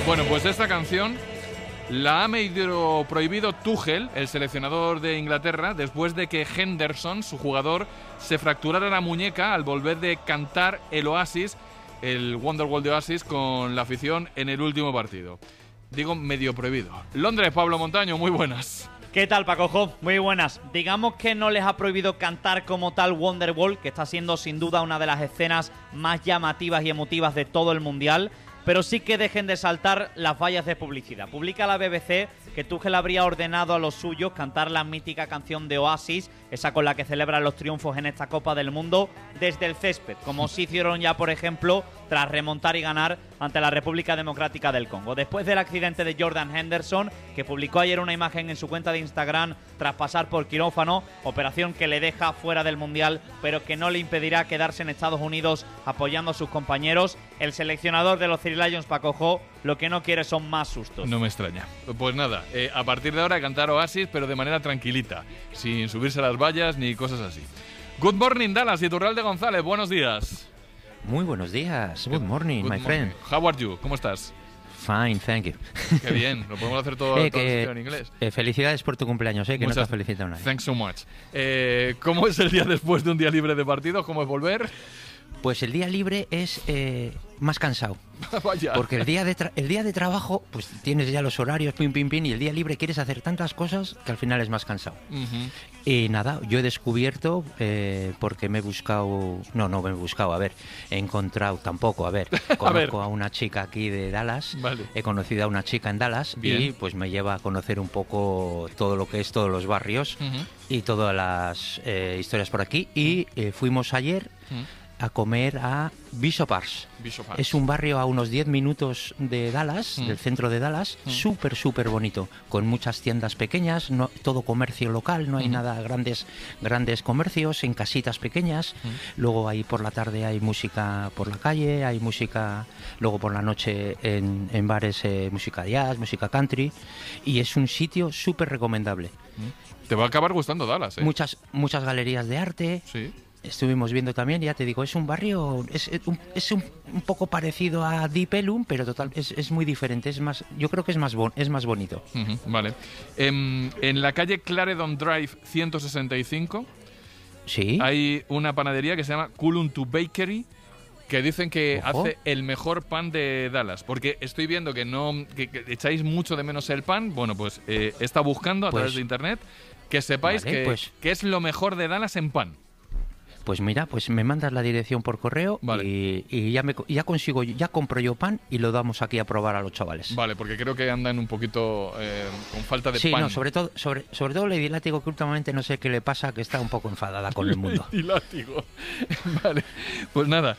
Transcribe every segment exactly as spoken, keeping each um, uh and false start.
Bueno, pues esta canción la ha medio prohibido Tuchel, el seleccionador de Inglaterra, después de que Henderson, su jugador, se fracturara la muñeca al volver de cantar el Oasis, el Wonderwall de Oasis, con la afición en el último partido. Digo, medio prohibido. Londres, Pablo Montaño, muy buenas. ¿Qué tal, Pacojo? Muy buenas. Digamos que no les ha prohibido cantar como tal Wonderwall, que está siendo sin duda una de las escenas más llamativas y emotivas de todo el Mundial, pero sí que dejen de saltar las vallas de publicidad. Publica la B B C que Tuchel habría ordenado a los suyos cantar la mítica canción de Oasis, esa con la que celebran los triunfos en esta Copa del Mundo, desde el césped, como sí hicieron ya, por ejemplo, tras remontar y ganar ante la República Democrática del Congo. Después del accidente de Jordan Henderson, que publicó ayer una imagen en su cuenta de Instagram tras pasar por quirófano, operación que le deja fuera del Mundial, pero que no le impedirá quedarse en Estados Unidos apoyando a sus compañeros, el seleccionador de los Three Lions, Pacojo, lo que no quiere son más sustos. No me extraña. Pues nada, eh, a partir de ahora cantar Oasis, pero de manera tranquilita, sin subirse a las vallas ni cosas así. Good morning, Dallas y Iturralde González, buenos días. Muy buenos días. Good morning, Good my morning. friend. How are you? ¿Cómo estás? Fine, thank you. Qué bien, lo podemos hacer todo, eh, todo que, en inglés. Eh, felicidades por tu cumpleaños, eh, que Muchas, no te has felicitado nadie. Thanks so much. Eh, ¿Cómo es el día después de un día libre de partidos? ¿Cómo es volver? Pues el día libre es eh, más cansado. Vaya. Porque el día de tra- el día de trabajo, pues tienes ya los horarios, pim, pim, pim, y el día libre quieres hacer tantas cosas que al final es más cansado. Uh-huh. Y nada, yo he descubierto, eh, porque me he buscado... No, no me he buscado, a ver, he encontrado tampoco, a ver, conozco a, ver. a una chica aquí de Dallas, vale. He conocido a una chica en Dallas. Bien. Y pues me lleva a conocer un poco todo lo que es todos los barrios uh-huh. y todas las eh, historias por aquí. Y eh, fuimos ayer... Uh-huh. a comer a Bishop Arts. Bishop Arts. Es un barrio a unos diez minutos de Dallas, mm. del centro de Dallas, mm. súper, súper bonito, con muchas tiendas pequeñas, no, todo comercio local, no hay mm. nada, grandes grandes comercios, en casitas pequeñas. Mm. Luego ahí por la tarde hay música por la calle, hay música, luego por la noche en, en bares, eh, música jazz, música country, y es un sitio súper recomendable. Mm. Te va a acabar gustando Dallas, ¿eh? Muchas, muchas galerías de arte. Sí. Estuvimos viendo también, ya te digo, es un barrio, es, es, un, es un, un poco parecido a Deep Ellum, pero total, es, es muy diferente, es más, yo creo que es más, bon, es más bonito. Uh-huh, vale. Eh, en la calle Clarendon Drive ciento sesenta y cinco ¿sí? Hay una panadería que se llama Kuluntu Bakery, que dicen que Ojo. hace el mejor pan de Dallas, porque estoy viendo que no que, que echáis mucho de menos el pan. Bueno, pues eh, está buscando a pues, través de internet que sepáis vale, que, pues. que es lo mejor de Dallas en pan. Pues mira, pues me mandas la dirección por correo, vale. y, y ya me ya consigo, ya compro yo pan y lo damos aquí a probar a los chavales. Vale, porque creo que andan un poquito eh, con falta de sí, pan. Sí, no, sobre todo, sobre, sobre todo Lady Látigo, que últimamente no sé qué le pasa, que está un poco enfadada con el mundo. Lady Látigo. Vale, pues nada,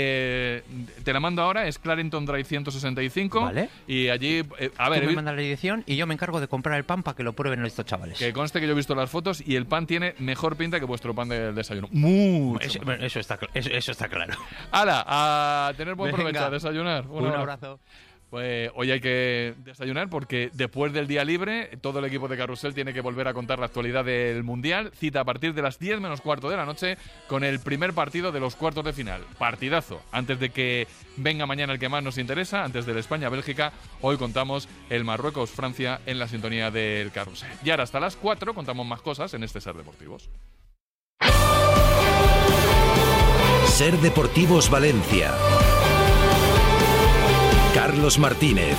eh, te la mando ahora, es Clarendon Drive ciento sesenta y cinco. Vale. Y allí, eh, a ver... Tú me mandas la dirección y yo me encargo de comprar el pan para que lo prueben estos chavales. Que conste que yo he visto las fotos y el pan tiene mejor pinta que vuestro pan del desayuno. Mucho. Eso, eso, está, eso, eso está claro. ¡Hala! A tener buen Venga, provecho, a desayunar. Un, un abrazo. Pues hoy hay que desayunar porque después del día libre todo el equipo de Carrusel tiene que volver a contar la actualidad del Mundial. Cita a partir de las diez menos cuarto de la noche con el primer partido de los cuartos de final. Partidazo. Antes de que venga mañana el que más nos interesa, antes del España-Bélgica, hoy contamos el Marruecos-Francia en la sintonía del Carrusel. Y ahora hasta las cuatro contamos más cosas en este Ser Deportivos. Ser Deportivos Valencia. Carlos Martínez.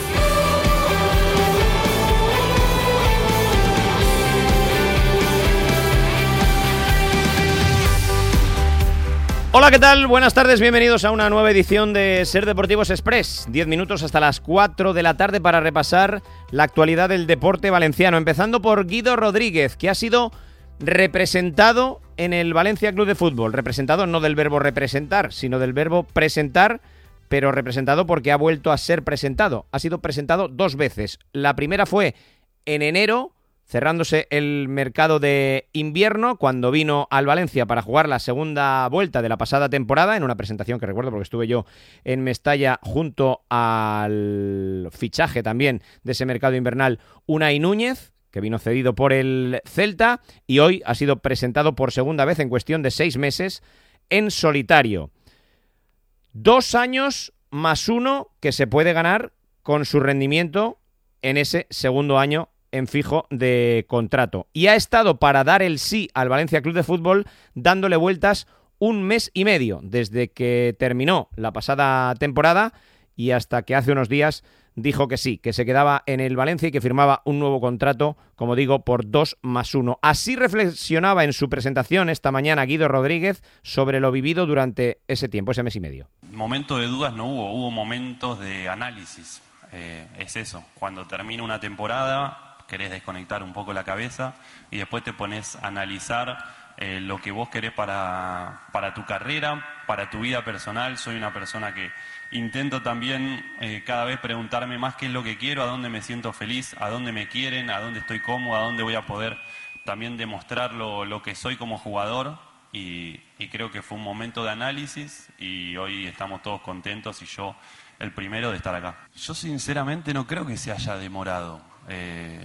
Hola, ¿qué tal? Buenas tardes, bienvenidos a una nueva edición de Ser Deportivos Express. Diez minutos hasta las cuatro de la tarde para repasar la actualidad del deporte valenciano. Empezando por Guido Rodríguez, que ha sido representado en el Valencia Club de Fútbol. Representado no del verbo representar, sino del verbo presentar, pero representado porque ha vuelto a ser presentado. Ha sido presentado dos veces. La primera fue en enero, cerrándose el mercado de invierno, cuando vino al Valencia para jugar la segunda vuelta de la pasada temporada, en una presentación que recuerdo porque estuve yo en Mestalla junto al fichaje también de ese mercado invernal, Unai Núñez, que vino cedido por el Celta, y hoy ha sido presentado por segunda vez en cuestión de seis meses en solitario. Dos años más uno que se puede ganar con su rendimiento en ese segundo año en fijo de contrato. Y ha estado para dar el sí al Valencia Club de Fútbol dándole vueltas un mes y medio, desde que terminó la pasada temporada y hasta que hace unos días dijo que sí, que se quedaba en el Valencia y que firmaba un nuevo contrato, como digo, por dos más uno. Así reflexionaba en su presentación esta mañana Guido Rodríguez sobre lo vivido durante ese tiempo, ese mes y medio. Momento de dudas no hubo, hubo momentos de análisis. Eh, es eso, cuando termina una temporada querés desconectar un poco la cabeza y después te pones a analizar eh, lo que vos querés para, para tu carrera, para tu vida personal. Soy una persona que intento también eh, cada vez preguntarme más qué es lo que quiero, a dónde me siento feliz, a dónde me quieren, a dónde estoy cómodo, a dónde voy a poder también demostrar lo, lo que soy como jugador. Y, y creo que fue un momento de análisis y hoy estamos todos contentos y yo el primero de estar acá. Yo sinceramente no creo que se haya demorado. Eh,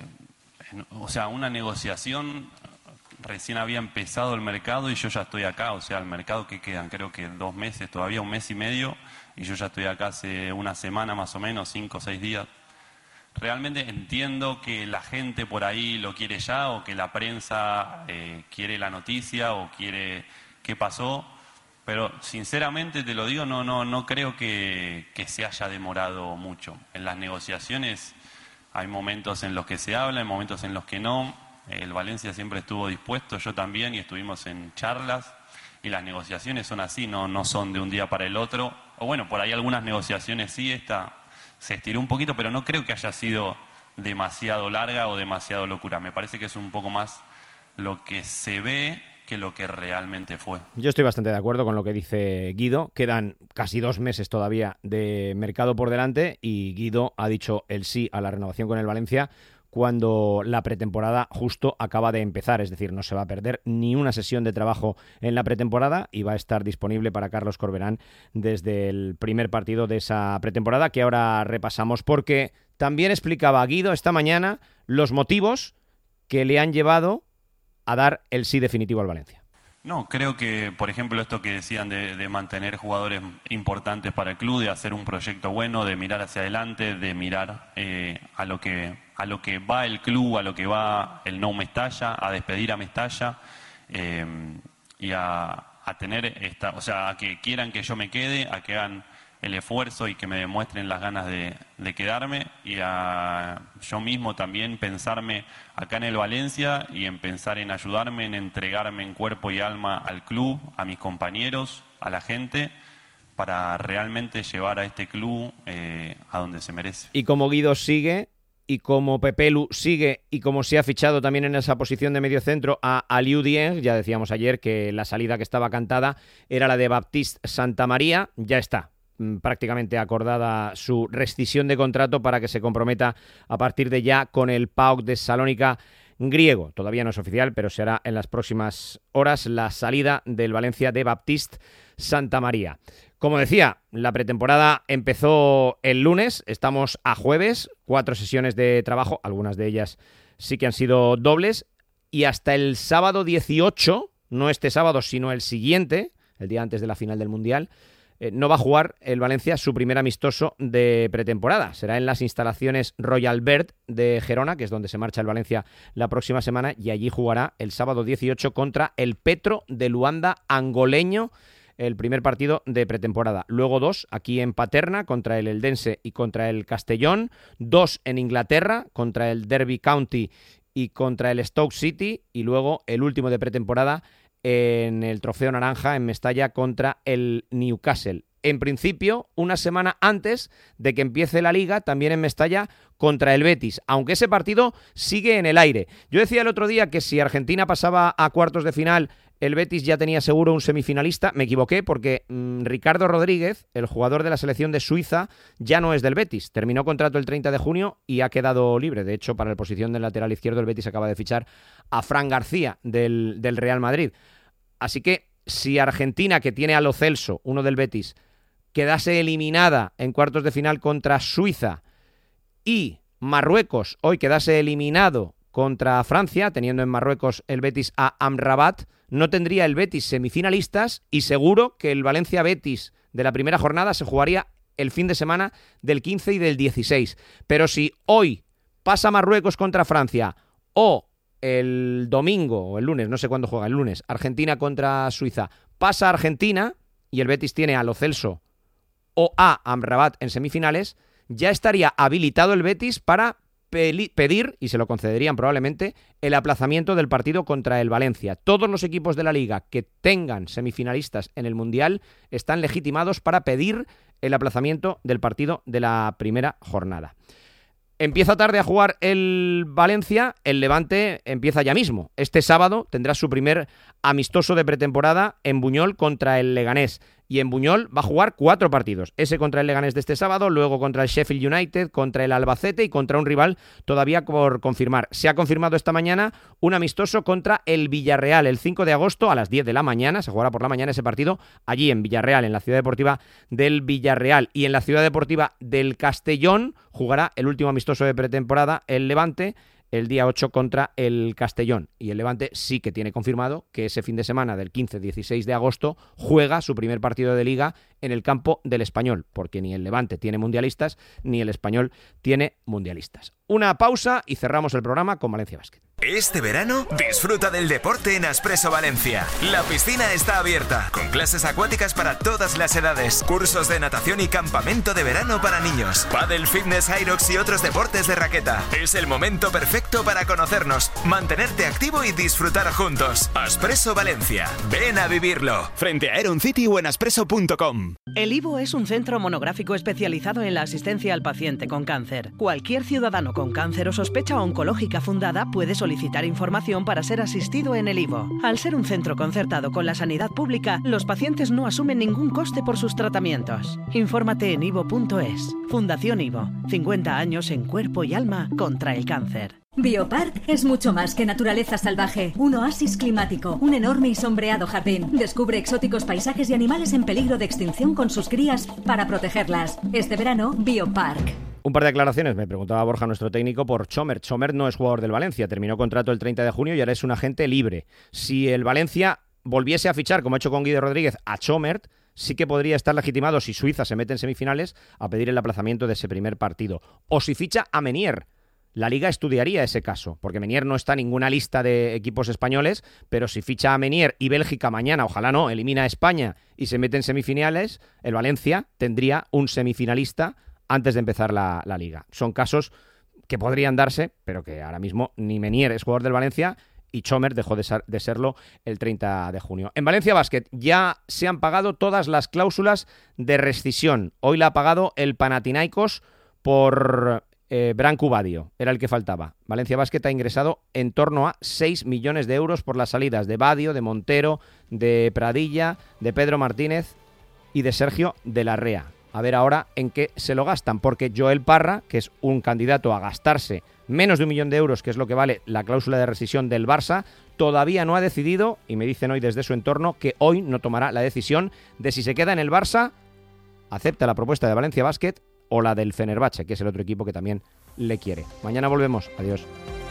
o sea, una negociación, recién había empezado el mercado y yo ya estoy acá. O sea, el mercado que quedan creo que dos meses, todavía un mes y medio, y yo ya estoy acá hace una semana más o menos, cinco o seis días. Realmente entiendo que la gente por ahí lo quiere ya, o que la prensa eh, quiere la noticia o quiere qué pasó, pero sinceramente te lo digo, no, no, no creo que, que se haya demorado mucho. En las negociaciones hay momentos en los que se habla, hay momentos en los que no. El Valencia siempre estuvo dispuesto, yo también, y estuvimos en charlas, y las negociaciones son así, no, no son de un día para el otro. O bueno, por ahí algunas negociaciones sí, esta se estiró un poquito, pero no creo que haya sido demasiado larga o demasiado locura. Me parece que es un poco más lo que se ve que lo que realmente fue. Yo estoy bastante de acuerdo con lo que dice Guido. Quedan casi dos meses todavía de mercado por delante y Guido ha dicho el sí a la renovación con el Valencia cuando la pretemporada justo acaba de empezar, es decir, no se va a perder ni una sesión de trabajo en la pretemporada y va a estar disponible para Carlos Corberán desde el primer partido de esa pretemporada que ahora repasamos, porque también explicaba Guido esta mañana los motivos que le han llevado a dar el sí definitivo al Valencia. No, creo que, por ejemplo, esto que decían de, de mantener jugadores importantes para el club, de hacer un proyecto bueno, de mirar hacia adelante, de mirar eh, a lo que a lo que va el club, a lo que va el no Mestalla, a despedir a Mestalla eh, y a, a tener esta, o sea, a que quieran que yo me quede, a que hagan el esfuerzo y que me demuestren las ganas de, de quedarme, y a yo mismo también pensarme acá en el Valencia y en pensar en ayudarme, en entregarme en cuerpo y alma al club, a mis compañeros, a la gente, para realmente llevar a este club eh, a donde se merece. Y como Guido sigue, y como Pepelu sigue, y como se ha fichado también en esa posición de mediocentro a Aliou Dieng, ya decíamos ayer que la salida que estaba cantada era la de Baptiste Santamaría, ya está prácticamente acordada su rescisión de contrato para que se comprometa a partir de ya con el P A O K de Salónica griego. Todavía no es oficial, pero será en las próximas horas la salida del Valencia de Baptiste Santamaría. Como decía, la pretemporada empezó el lunes, estamos a jueves, cuatro sesiones de trabajo, algunas de ellas sí que han sido dobles, y hasta el sábado dieciocho, no este sábado sino el siguiente, el día antes de la final del Mundial, Eh, no va a jugar el Valencia su primer amistoso de pretemporada. Será en las instalaciones Royal Bert de Gerona, que es donde se marcha el Valencia la próxima semana, y allí jugará el sábado dieciocho contra el Petro de Luanda angoleño, el primer partido de pretemporada. Luego dos aquí en Paterna contra el Eldense y contra el Castellón, dos en Inglaterra contra el Derby County y contra el Stoke City, y luego el último de pretemporada en el Trofeo Naranja en Mestalla contra el Newcastle. En principio, una semana antes de que empiece la Liga, también en Mestalla contra el Betis, aunque ese partido sigue en el aire. Yo decía el otro día que si Argentina pasaba a cuartos de final, el Betis ya tenía seguro un semifinalista. Me equivoqué porque mmm, Ricardo Rodríguez, el jugador de la selección de Suiza, ya no es del Betis. Terminó contrato el treinta de junio y ha quedado libre. De hecho, para la posición del lateral izquierdo, el Betis acaba de fichar a Fran García del, del Real Madrid. Así que si Argentina, que tiene a Lo Celso, uno del Betis, quedase eliminada en cuartos de final contra Suiza, y Marruecos hoy quedase eliminado contra Francia, teniendo en Marruecos el Betis a Amrabat, no tendría el Betis semifinalistas, y seguro que el Valencia-Betis de la primera jornada se jugaría el fin de semana del quince y del dieciséis. Pero si hoy pasa Marruecos contra Francia o el domingo o el lunes, no sé cuándo juega, el lunes, Argentina contra Suiza, pasa Argentina y el Betis tiene a Lo Celso o a Amrabat en semifinales, ya estaría habilitado el Betis para pedir, y se lo concederían probablemente, el aplazamiento del partido contra el Valencia. Todos los equipos de la Liga que tengan semifinalistas en el Mundial están legitimados para pedir el aplazamiento del partido de la primera jornada. Empieza tarde a jugar el Valencia, el Levante empieza ya mismo. Este sábado tendrá su primer amistoso de pretemporada en Buñol contra el Leganés. Y en Buñol va a jugar cuatro partidos. Ese contra el Leganés de este sábado, luego contra el Sheffield United, contra el Albacete y contra un rival todavía por confirmar. Se ha confirmado esta mañana un amistoso contra el Villarreal el cinco de agosto a las diez de la mañana. Se jugará por la mañana ese partido allí en Villarreal, en la Ciudad Deportiva del Villarreal. Y en la Ciudad Deportiva del Castellón jugará el último amistoso de pretemporada el Levante el día ocho contra el Castellón. Y el Levante sí que tiene confirmado que ese fin de semana del quince dieciséis de agosto juega su primer partido de Liga en el campo del Español, porque ni el Levante tiene mundialistas, ni el Español tiene mundialistas. Una pausa y cerramos el programa con Valencia Basket. Este verano, disfruta del deporte en Aspresso Valencia. La piscina está abierta, con clases acuáticas para todas las edades, cursos de natación y campamento de verano para niños, pádel, fitness, aerox y otros deportes de raqueta. Es el momento perfecto para conocernos, mantenerte activo y disfrutar juntos. Aspresso Valencia, ven a vivirlo. Frente a Aeron City o en aspresso punto com. El Ivo es un centro monográfico especializado en la asistencia al paciente con cáncer. Cualquier ciudadano con cáncer o sospecha oncológica fundada puede solicitar información para ser asistido en el Ivo. Al ser un centro concertado con la sanidad pública, los pacientes no asumen ningún coste por sus tratamientos. Infórmate en ivo punto es. Fundación Ivo. cincuenta años en cuerpo y alma contra el cáncer. Biopark es mucho más que naturaleza salvaje, un oasis climático, un enorme y sombreado jardín. Descubre exóticos paisajes y animales en peligro de extinción con sus crías para protegerlas. Este verano, Biopark. Un par de aclaraciones. Me preguntaba Borja, nuestro técnico, por Chomer. Chomer no es jugador del Valencia. Terminó contrato el treinta de junio y ahora es un agente libre. Si el Valencia volviese a fichar, como ha hecho con Guido Rodríguez, a Chomer, sí que podría estar legitimado, si Suiza se mete en semifinales, a pedir el aplazamiento de ese primer partido. O si ficha a Menier. La Liga estudiaría ese caso, porque Menier no está en ninguna lista de equipos españoles, pero si ficha a Menier y Bélgica mañana, ojalá no, elimina a España y se mete en semifinales, el Valencia tendría un semifinalista antes de empezar la, la Liga. Son casos que podrían darse, pero que ahora mismo ni Menier es jugador del Valencia y Chomer dejó de, ser, de serlo el treinta de junio. En Valencia Basket ya se han pagado todas las cláusulas de rescisión. Hoy la ha pagado el Panathinaikos por eh, Branco Badio, era el que faltaba. Valencia Basket ha ingresado en torno a seis millones de euros por las salidas de Badio, de Montero, de Pradilla, de Pedro Martínez y de Sergio de la Rea. A ver ahora en qué se lo gastan, porque Joel Parra, que es un candidato a gastarse menos de un millón de euros, que es lo que vale la cláusula de rescisión del Barça, todavía no ha decidido, y me dicen hoy desde su entorno, que hoy no tomará la decisión de si se queda en el Barça, acepta la propuesta de Valencia Basket o la del Fenerbahce, que es el otro equipo que también le quiere. Mañana volvemos. Adiós.